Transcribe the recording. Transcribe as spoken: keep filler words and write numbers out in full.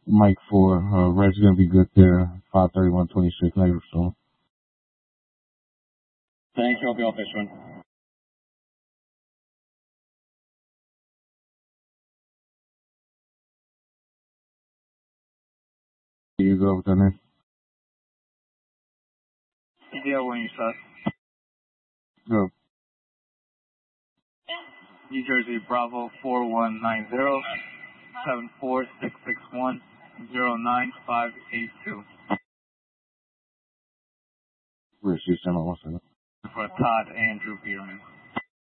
Mike four, uh, red's gonna be good there, five thirty-one twenty-six, negative storm. Thanks, I'll be off this one. You go with that name? Yeah, when you start. Go. New Jersey, Bravo, four one nine zero, seven four six six one, zero nine five eight two. Where's you send one second? For Todd Andrew Bierman.